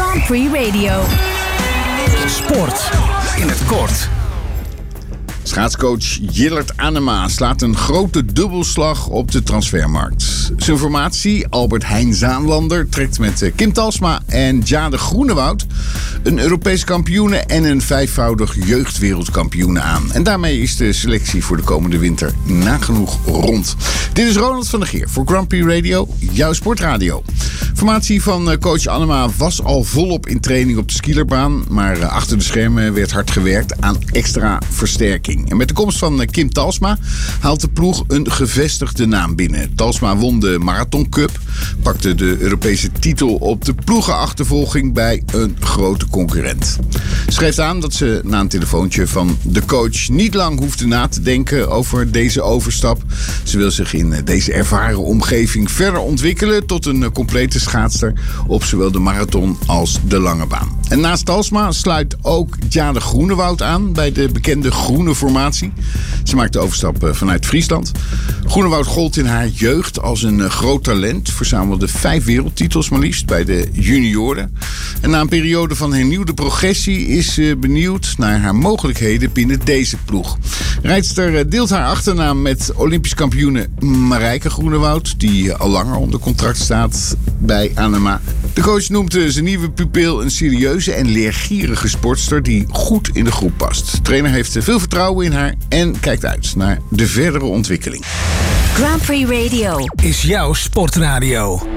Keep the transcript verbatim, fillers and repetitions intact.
Grand Prix Radio. Sport in het kort. Schaatscoach Jillert Anema slaat een grote dubbelslag op de transfermarkt. Zijn formatie, Albert Heijn Zaanlander, trekt met Kim Talsma en Jade Groenewoud een Europees kampioene en een vijfvoudig jeugdwereldkampioene aan. En daarmee is de selectie voor de komende winter nagenoeg rond. Dit is Ronald van der Geer voor Grand Prix Radio, jouw sportradio. Formatie van coach Anema was al volop in training op de skierbaan, maar achter de schermen werd hard gewerkt aan extra versterking. En met de komst van Kim Talsma haalt de ploeg een gevestigde naam binnen. Talsma won de Marathon Cup, pakte de Europese titel op de ploegenachtervolging bij een grote concurrent. Schreef aan dat ze na een telefoontje van de coach niet lang hoefde na te denken over deze overstap. Ze wil zich in deze ervaren omgeving verder ontwikkelen tot een complete schaatster op zowel de marathon als de lange baan. En naast Talsma sluit ook Jade Groenewoud aan bij de bekende groene formatie. Ze maakt de overstap vanuit Friesland. Groenewoud gold in haar jeugd als een groot talent. Verzamelde vijf wereldtitels maar liefst bij de junioren. En na een periode van hernieuwde progressie is ze benieuwd naar haar mogelijkheden binnen deze ploeg. Rijdster deelt haar achternaam met Olympisch kampioene Marijke Groenewoud, die al langer onder contract staat bij Anema. De coach noemt zijn nieuwe pupil een serieuze en leergierige sportster die goed in de groep past. De trainer heeft veel vertrouwen in haar en kijkt uit naar de verdere ontwikkeling. Grand Prix Radio is jouw sportradio.